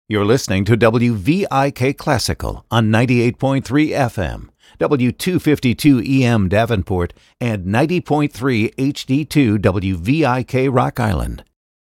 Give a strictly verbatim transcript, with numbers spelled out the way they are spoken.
You're listening to W V I K Classical on ninety-eight point three F M, W two fifty-two E M Davenport, and ninety point three H D two W V I K Rock Island.